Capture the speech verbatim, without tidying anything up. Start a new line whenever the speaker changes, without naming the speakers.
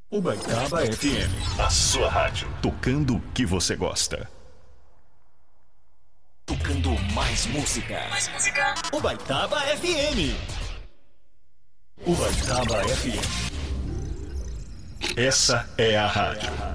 Ubaitaba F M, a sua rádio, tocando o que você gosta. Tocando mais música. Mais música. Ubaitaba F M. Ubaitaba F M. Essa é a rádio.